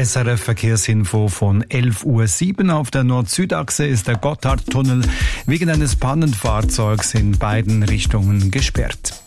SRF Verkehrsinfo von 11:07 Uhr. Auf der Nord-Süd-Achse ist der Gotthardtunnel wegen eines Pannenfahrzeugs in beiden Richtungen gesperrt.